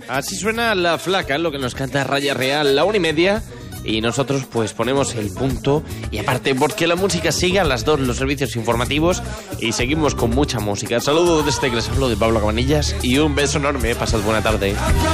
Así suena La Flaca, lo que nos canta Raya Real, 1:30. Y nosotros pues ponemos el punto. Y aparte, porque la música sigue a las 2, los servicios informativos. Y seguimos con mucha música. Saludos desde que les hablo de Pablo Cabanillas. Y un beso enorme. Pasad buena tarde.